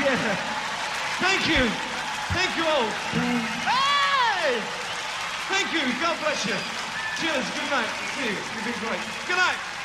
Yeah. Thank you. Thank you all. Hey! Thank you. God bless you. Cheers. Good night. See you. You've been great. Good night.